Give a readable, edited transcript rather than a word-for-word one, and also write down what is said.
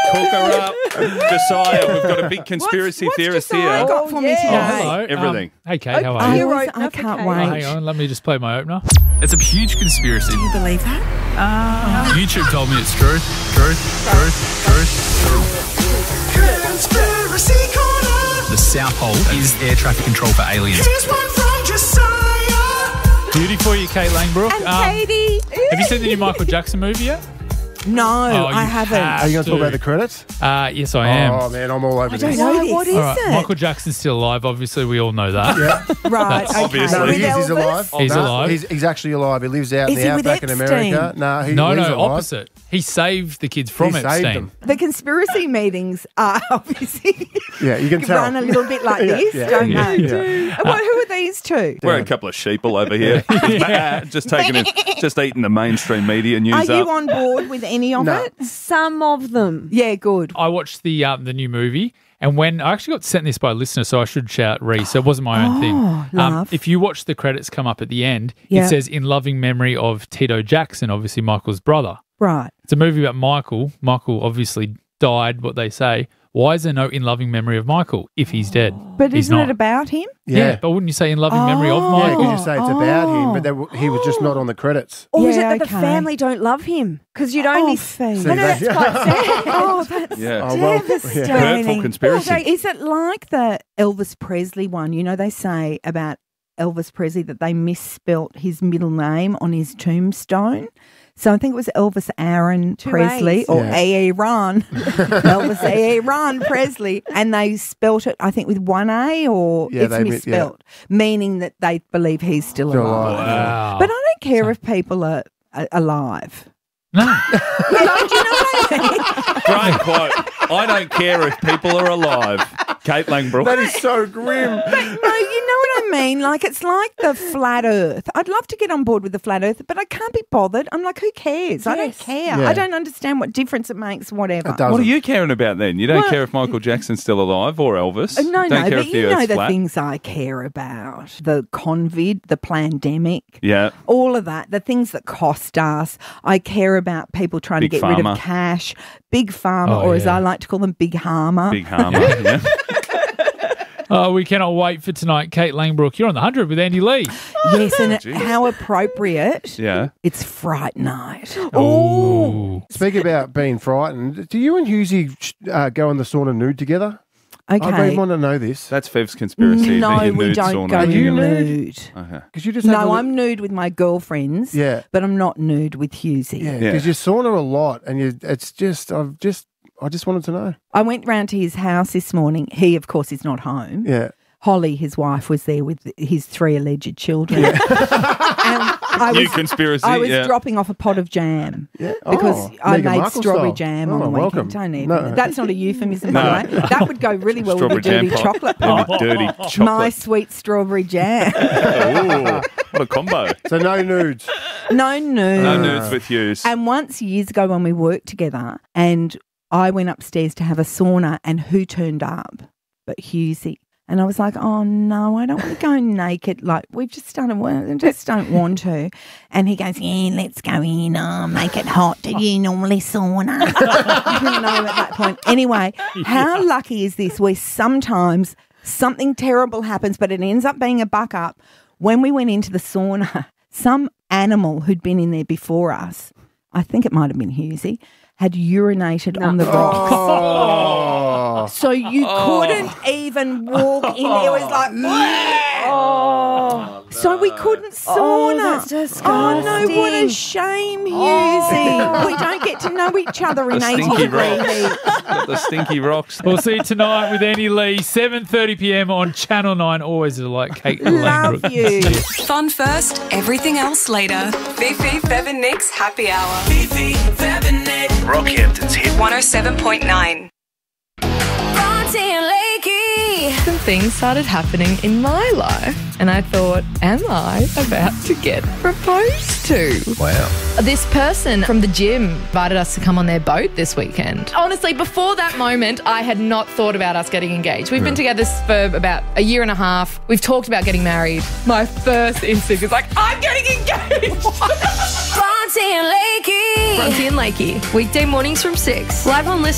Cook her up. Josiah, we've got a big conspiracy theorist here. What's got for me today? Hello. Everything. Hey, Kate, how are you? I can't wait. Hang on, let me just play my opener. It's a huge conspiracy. Do you believe that? YouTube told me it's true. Truth. Conspiracy Corner. The South Pole is air traffic control for aliens. Here's one from Josiah. Beauty for you, Kate Langbrook. And Katie. Have you seen the new Michael Jackson movie yet? No, I haven't. Are you going to talk about the credits? Yes, I am. Oh, man, I'm all over I don't this. know this. What is All right, it? Michael Jackson's still alive. Obviously, we all know that. Yeah. Right, okay. obviously. No, With he is. He's Elvis? alive. He's No, alive. He's actually alive. He lives out in Is the he with outback in Epstein? America. No, he's No, alive. opposite. He saved the kids from He saved Epstein. them. The conspiracy meetings are obviously Yeah, you can tell. run a little bit like this, don't yeah, they? yeah. And who are these two? We're a couple of sheeple over here. Just eating the mainstream media news Are up. you on board with any of No. it? Some of them. Yeah, good. I watched the new movie, and when I actually got sent this by a listener, so I should shout Reese. It wasn't my own thing. love. If you watch the credits come up at the end, Yeah. it says "In loving memory of Tito Jackson," obviously Michael's brother. Right. It's a movie about Michael. Michael obviously died. What they say. Why is there no "In loving memory of Michael" if he's dead? But He's isn't not. it about him? Yeah, but wouldn't you say "In loving memory of Yeah, Michael"? because you say it's about him, but he was just not on the credits. Or is it Yeah, that the okay. family don't love him? Because you'd only... Fee. See, I know that's quite sad. Oh, that's Yeah. Oh, well, devastating. Hurtful conspiracy. Is it like the Elvis Presley one? You know, they say about Elvis Presley that they misspelt his middle name on his tombstone. So I think it was Elvis Aaron Two Presley A's. or Yeah. Aaron. Elvis Aaron Presley. And they spelt it, I think, with one A or Yeah, it's they misspelt, meaning that they believe he's still Still alive. alive. Wow. But I don't care if people are alive. No. Do you know what I mean? Great quote. I don't care if people are alive. Kate Langbrook. That is so grim. No, you know what I mean? Like, it's like the flat earth. I'd love to get on board with the flat earth, but I can't be bothered. I'm like, who cares? I don't Yes. care. Yeah. I don't understand what difference it makes, whatever. It does. What are you caring about then? You don't Well- care if Michael Jackson's still alive or Elvis? No, don't care but if the you know Earth's the flat. things I care about. The COVID, the pandemic. Yeah. All of that, the things that cost us. I care about people trying Big to get rid pharma. of cash. Big pharma, Oh, or as yeah. I like to call them, big harmer. Big harmer. Yeah. Oh, we cannot wait for tonight. Kate Langbrook, you're on the 100 with Andy Lee. Yes, and Gee. how appropriate. Yeah. It's Fright Night. Oh. Speak about being frightened. Do you and Husey go in the sauna nude together? Okay. I really want to know this. That's Fev's conspiracy. No, the we nude don't sauna. go Are you nude. Okay. Because you just had No, a I'm nude with my girlfriends. Yeah. But I'm not nude with Husey. Yeah, Yeah. because you sauna a lot, and I just wanted to know. I went round to his house this morning. He, of course, is not home. Yeah. Holly, his wife, was there with his 3 alleged children. and I New was, conspiracy. I was yeah. dropping off a pot of jam Yeah. because Oh, I Meghan made Markle strawberry style. jam Oh, on the weekend. welcome. Don't even. No. That's not a euphemism, No. by the way. That would go really well Strawberry with the dirty jam pot. chocolate Maybe pot. dirty chocolate. My sweet strawberry jam. Ooh, what a combo. So no nudes. No nude. No nudes with Hughes. And once years ago when we worked together and I went upstairs to have a sauna and who turned up but Husey. And I was like, oh, no, I don't want to go naked. Like, we've just done work. I just don't want to. And he goes, yeah, let's go in. Make it hot. Do you normally sauna? I didn't know at that point. Anyway, how lucky is this where sometimes something terrible happens, but it ends up being a buck up? When we went into the sauna, some animal who'd been in there before us, I think it might have been Husey, had urinated on the rocks. Oh. So you couldn't even walk in. It was like, so we couldn't sauna. Oh, that's disgusting. Oh, no, what a shame, Husey. We don't get to know each other in The 80 stinky degree rocks. heat. Got the stinky rocks. We'll see you tonight with Andy Lee, 7:30 p.m. on Channel 9. Always a delight. Kate Love Langbrook. you. Fun first, everything else later. Fifi, Fev and Nick's Happy Hour. Fifi, Fev and Nick. Rockhampton's hit. 107.9. Some things started happening in my life, and I thought, am I about to get proposed to? Wow. This person from the gym invited us to come on their boat this weekend. Honestly, before that moment, I had not thought about us getting engaged. We've been together for about a year and a half. We've talked about getting married. My first instinct is like, I'm getting engaged. Bronte and Lakey, weekday mornings from 6. Live on Listen.